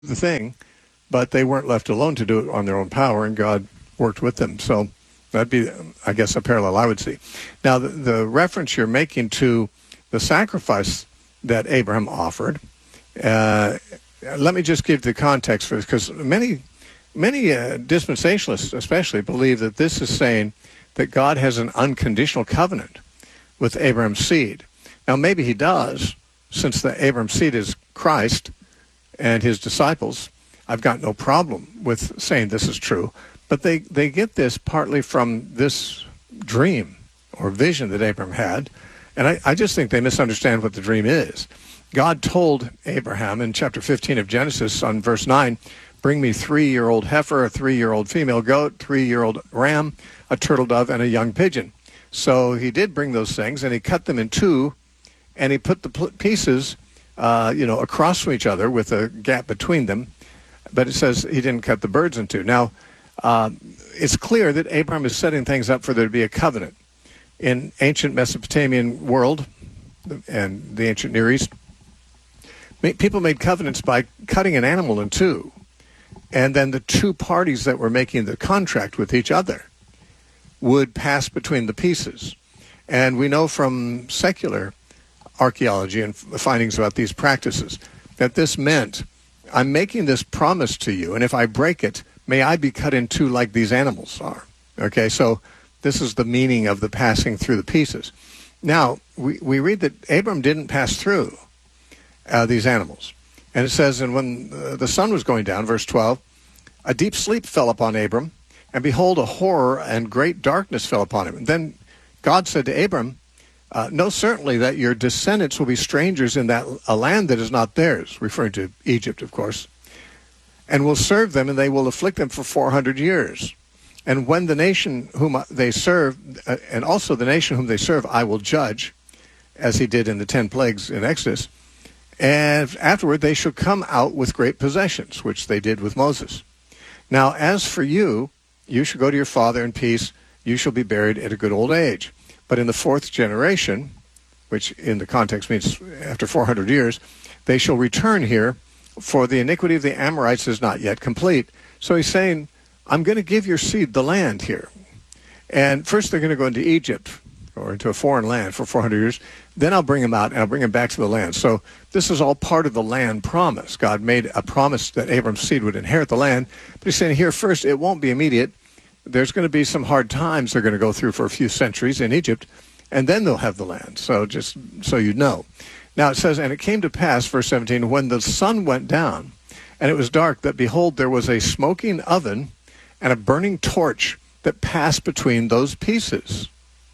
the thing, but they weren't left alone to do it on their own power, and God worked with them. So that'd be, I guess, a parallel I would see. Now, the reference you're making to the sacrifice that Abraham offered, let me just give the context for this, because many dispensationalists especially believe that this is saying that God has an unconditional covenant with Abraham's seed. Now, maybe he does, since the Abraham's seed is Christ and his disciples. I've got no problem with saying this is true, but they get this partly from this dream or vision that Abraham had, and I just think they misunderstand what the dream is. God told Abraham in chapter 15 of Genesis on verse 9, bring me 3-year-old heifer, a 3-year-old female goat, 3-year-old ram, a turtle dove, and a young pigeon. So he did bring those things, and he cut them in two, and he put the pieces across from each other with a gap between them. But it says he didn't cut the birds in two. Now, it's clear that Abraham is setting things up for there to be a covenant. In ancient Mesopotamian world and the ancient Near East, people made covenants by cutting an animal in two. And then the two parties that were making the contract with each other would pass between the pieces. And we know from secular archaeology and findings about these practices that this meant, I'm making this promise to you, and if I break it, may I be cut in two like these animals are. Okay, so this is the meaning of the passing through the pieces. Now, we read that Abram didn't pass through these animals. And it says, and when the sun was going down, verse 12, a deep sleep fell upon Abram, and behold, a horror and great darkness fell upon him. And then God said to Abram, know certainly that your descendants will be strangers in a land that is not theirs, referring to Egypt, of course, and will serve them, and they will afflict them for 400 years. And when the nation whom they serve, and also the nation whom they serve, I will judge, as he did in the 10 plagues in Exodus. And afterward they shall come out with great possessions, which they did with Moses. Now, as for you, you shall go to your father in peace. You shall be buried at a good old age. But in the 4th generation, which in the context means after 400 years, they shall return here, for the iniquity of the Amorites is not yet complete. So he's saying, I'm going to give your seed the land here. And first they're going to go into Egypt, or into a foreign land for 400 years. Then I'll bring them out, and I'll bring them back to the land. So this is all part of the land promise. God made a promise that Abram's seed would inherit the land. But he's saying here, first, it won't be immediate. There's going to be some hard times they're going to go through for a few centuries in Egypt, and then they'll have the land. So just so you know. Now it says, and it came to pass, verse 17, when the sun went down, and it was dark, that behold, there was a smoking oven and a burning torch that passed between those pieces.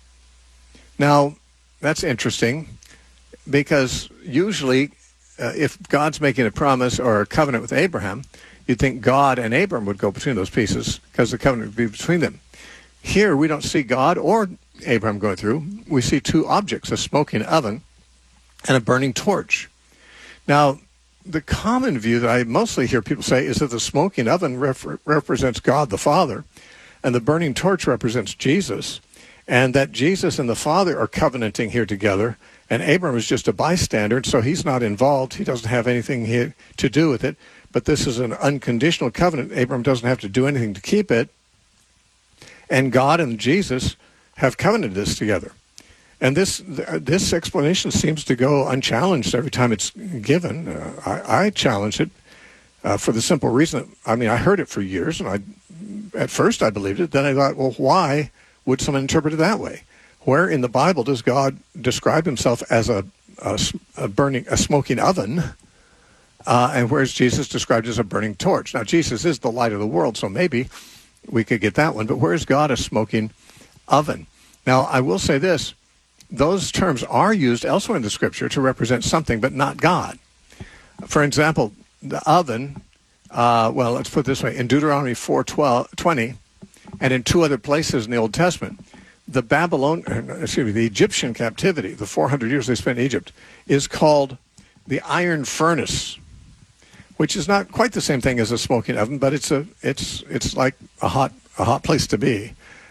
Now, that's interesting, because usually if God's making a promise or a covenant with Abraham, you'd think God and Abram would go between those pieces because the covenant would be between them. Here, we don't see God or Abraham going through. We see two objects, a smoking oven and a burning torch. Now, the common view that I mostly hear people say is that the smoking oven represents God the Father, and the burning torch represents Jesus, and that Jesus and the Father are covenanting here together, and Abram is just a bystander, so he's not involved. He doesn't have anything here to do with it, but this is an unconditional covenant. Abram doesn't have to do anything to keep it, and God and Jesus have covenanted this together. And this explanation seems to go unchallenged every time it's given. I challenge it for the simple reason that, I heard it for years, and at first I believed it. Then I thought, well, why would someone interpret it that way? Where in the Bible does God describe himself as a smoking oven, and where's Jesus described as a burning torch? Now, Jesus is the light of the world, so maybe we could get that one. But where's God a smoking oven? Now, I will say this. Those terms are used elsewhere in the Scripture to represent something, but not God. For example, the oven, let's put it this way. In Deuteronomy 4:20, and in two other places in the Old Testament, the Egyptian captivity, the 400 years they spent in Egypt, is called the iron furnace, which is not quite the same thing as a smoking oven, but it's like a hot place to be.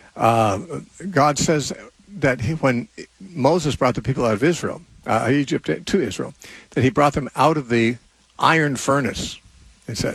God says that when Moses brought the people out of Egypt to Israel, that he brought them out of the iron furnace. They said,